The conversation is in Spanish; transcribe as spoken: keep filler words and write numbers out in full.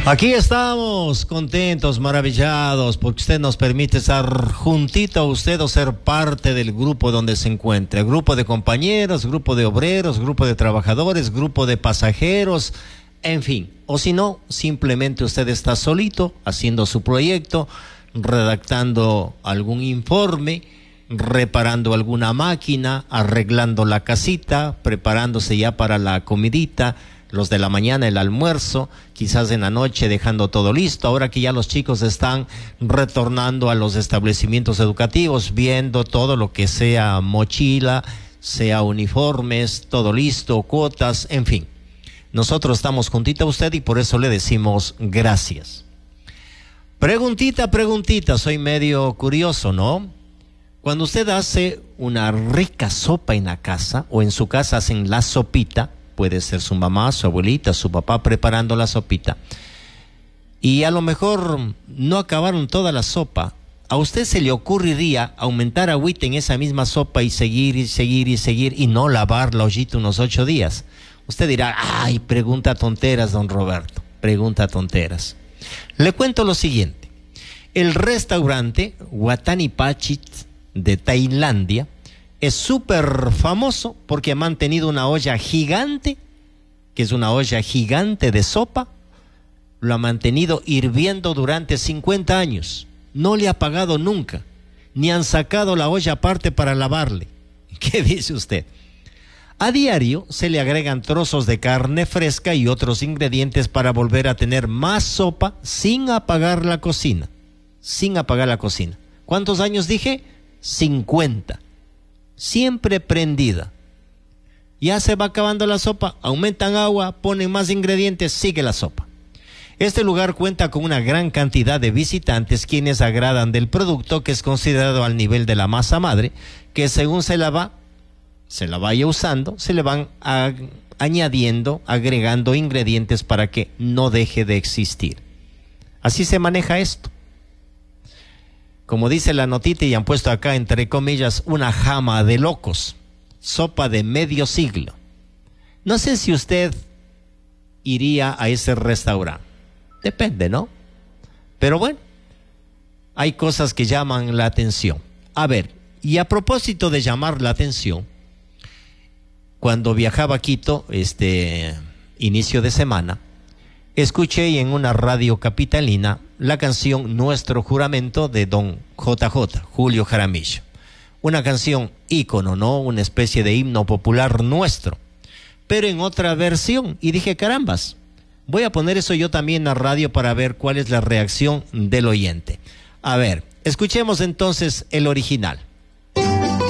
Aquí estamos contentos, maravillados, porque usted nos permite estar juntito a usted o ser parte del grupo donde se encuentre. Grupo de compañeros, grupo de obreros, grupo de trabajadores, grupo de pasajeros, en fin. O si no, simplemente usted está solito haciendo su proyecto, redactando algún informe, reparando alguna máquina, arreglando la casita, preparándose ya para la comidita, los de la mañana el almuerzo, quizás en la noche dejando todo listo, ahora que ya los chicos están retornando a los establecimientos educativos, viendo todo lo que sea mochila, sea uniformes, todo listo, cuotas, en fin. Nosotros estamos juntita a usted y por eso le decimos gracias. Preguntita, preguntita, soy medio curioso, ¿no? Cuando usted hace una rica sopa en la casa o en su casa hacen la sopita, puede ser su mamá, su abuelita, su papá preparando la sopita, y a lo mejor no acabaron toda la sopa, ¿a usted se le ocurriría aumentar agüita en esa misma sopa y seguir y seguir y seguir y no lavar la ollita unos ocho días? Usted dirá, ay, pregunta tonteras, don Roberto, pregunta tonteras. Le cuento lo siguiente. El restaurante Watani Pachit de Tailandia es súper famoso porque ha mantenido una olla gigante, que es una olla gigante de sopa, lo ha mantenido hirviendo durante cincuenta años. No le ha apagado nunca, ni han sacado la olla aparte para lavarle. ¿Qué dice usted? A diario se le agregan trozos de carne fresca y otros ingredientes para volver a tener más sopa sin apagar la cocina. Sin apagar la cocina. ¿Cuántos años dije? cincuenta. Siempre prendida. Ya se va acabando la sopa, aumentan agua, ponen más ingredientes, sigue la sopa. Este lugar cuenta con una gran cantidad de visitantes quienes agradan del producto, que es considerado al nivel de la masa madre, que según se la va, se la vaya usando, se le van a, añadiendo, agregando ingredientes para que no deje de existir. Así se maneja esto. Como dice la notita y han puesto acá entre comillas, una jama de locos, sopa de medio siglo. No sé si usted iría a ese restaurante, depende, ¿no? Pero bueno, hay cosas que llaman la atención. A ver, y a propósito de llamar la atención, cuando viajaba a Quito, este inicio de semana, escuché en una radio capitalina la canción Nuestro Juramento de don J J, Julio Jaramillo. Una canción ícono, ¿no? Una especie de himno popular nuestro, pero en otra versión. Y dije, carambas, voy a poner eso yo también en la radio para ver cuál es la reacción del oyente. A ver, escuchemos entonces el original.